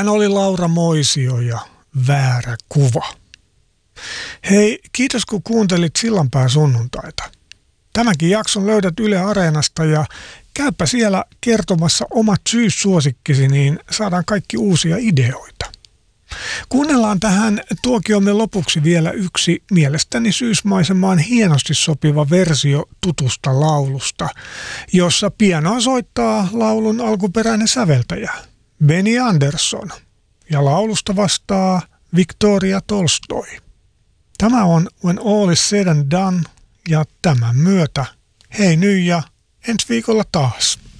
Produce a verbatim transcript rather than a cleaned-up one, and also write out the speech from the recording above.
Tämähän oli Laura Moisio ja Väärä kuva. Hei, kiitos kun kuuntelit Sillanpää sunnuntaita. Tämänkin jakson löydät Yle Areenasta ja käypä siellä kertomassa omat syyssuosikkisi, niin saadaan kaikki uusia ideoita. Kuunnellaan tähän tuokiomme lopuksi vielä yksi mielestäni syysmaisemaan hienosti sopiva versio tutusta laulusta, jossa pianoa soittaa laulun alkuperäinen säveltäjä Benny Andersson ja laulusta vastaa Victoria Tolstoi. Tämä on When All Is Said and Done ja tämän myötä hei nyt ja ensi viikolla taas.